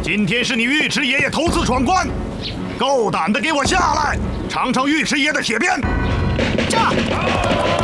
今天是你尉迟爷爷头次闯关，够胆的给我下来，尝尝尉迟爷的铁鞭！ 驾！